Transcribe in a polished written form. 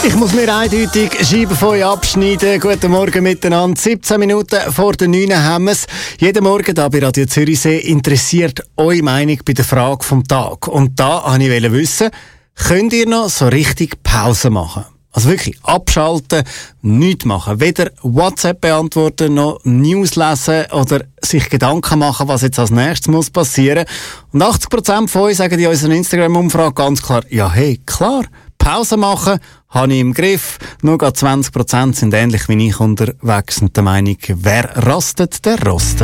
Ich muss mir eindeutig Scheiben von euch abschneiden. Guten Morgen miteinander. 17 Minuten vor der 9 haben wir es. Jeden Morgen hier bei Radio Zürichsee interessiert eure Meinung bei der Frage vom Tag. Und da wollte ich wissen, könnt ihr noch so richtig Pause machen? Also wirklich abschalten, nichts machen. Weder WhatsApp beantworten, noch News lesen oder sich Gedanken machen, was jetzt als nächstes muss passieren. Und 80% von euch sagen in unserer Instagram-Umfrage ganz klar, ja hey, klar, Pause machen habe ich im Griff. Nur 20% sind ähnlich wie ich unterwegs und der Meinung, wer rastet, der rostet.